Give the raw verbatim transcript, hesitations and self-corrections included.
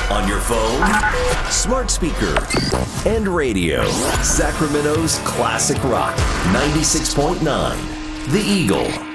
On your phone, smart speaker, and radio. Sacramento's classic rock, ninety-six point nine. The Eagle.